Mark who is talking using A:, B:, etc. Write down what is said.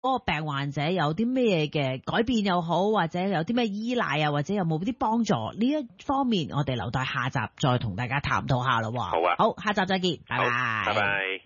A: 嗰個病患者有啲咩嘅改變又好，或者有啲咩依賴啊，或者有冇啲幫助呢一方面，我哋留待下集再同大家探討下咯。
B: 好啊，
A: 好，下集再見，拜拜，
B: 拜拜。